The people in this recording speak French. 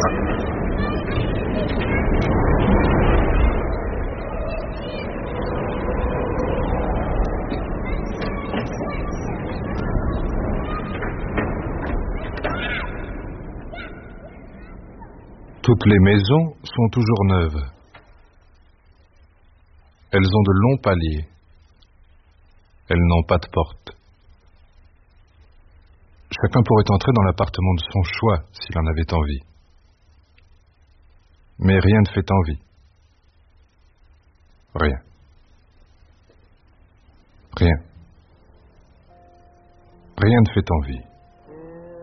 Toutes les maisons sont toujours neuves. Elles ont de longs paliers. Elles n'ont pas de porte. Chacun pourrait entrer dans l'appartement de son choix s'il en avait envie. Mais rien ne fait envie. Rien. Rien. Rien ne fait envie.